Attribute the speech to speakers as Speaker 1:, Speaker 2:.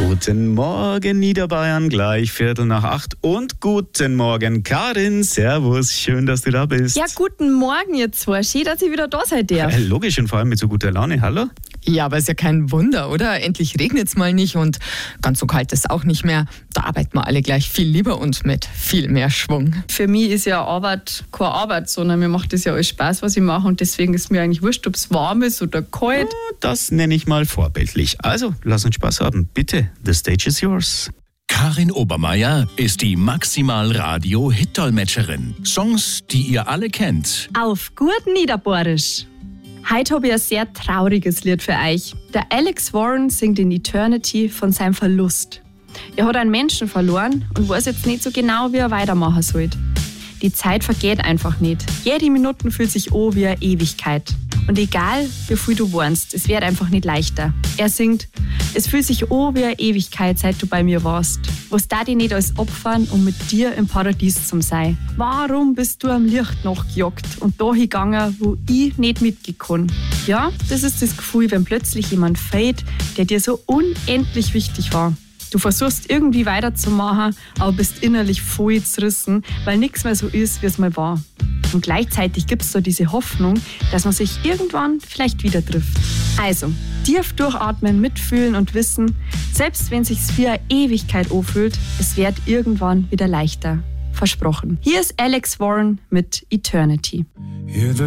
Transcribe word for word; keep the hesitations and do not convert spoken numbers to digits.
Speaker 1: Guten Morgen, Niederbayern, gleich Viertel nach acht. Und guten Morgen, Karin. Servus, schön, dass du da bist.
Speaker 2: Ja, guten Morgen, ihr zwei. Schön, dass ich wieder da seid darf.
Speaker 1: Äh, logisch und vor allem mit so guter Laune. Hallo?
Speaker 3: Ja, aber ist ja kein Wunder, oder? Endlich regnet's mal nicht und ganz so kalt ist auch nicht mehr. Da arbeiten wir alle gleich viel lieber und mit viel mehr Schwung.
Speaker 2: Für mich ist ja Arbeit keine Arbeit, sondern mir macht das ja alles Spaß, was ich mache. Und deswegen ist mir eigentlich wurscht, ob es warm ist oder kalt.
Speaker 1: Das nenne ich mal vorbildlich. Also, lass uns Spaß haben. Bitte, the stage is yours.
Speaker 4: Karin Obermeier ist die Maximal-Radio-Hit-Dolmetscherin. Songs, die ihr alle kennt.
Speaker 2: Auf gut Niederbayerisch. Heute habe ich ein sehr trauriges Lied für euch. Der Alex Warren singt in Eternity von seinem Verlust. Er hat einen Menschen verloren und weiß jetzt nicht so genau, wie er weitermachen soll. Die Zeit vergeht einfach nicht. Jede Minute fühlt sich an wie eine Ewigkeit. Und egal, wie viel du warnst, es wird einfach nicht leichter. Er singt, es fühlt sich an wie eine Ewigkeit, seit du bei mir warst. Was da dich nicht als opfern, um mit dir im Paradies zu sein? Warum bist du am Licht nachgejagt und da hingegangen, wo ich nicht mitgekommen? Ja, das ist das Gefühl, wenn plötzlich jemand fehlt, der dir so unendlich wichtig war. Du versuchst irgendwie weiterzumachen, aber bist innerlich voll zerrissen, weil nichts mehr so ist, wie es mal war. Und gleichzeitig gibt es so diese Hoffnung, dass man sich irgendwann vielleicht wieder trifft. Also, tief durchatmen, mitfühlen und wissen, selbst wenn es sich wie eine Ewigkeit anfühlt, es wird irgendwann wieder leichter. Versprochen. Hier ist Alex Warren mit Eternity.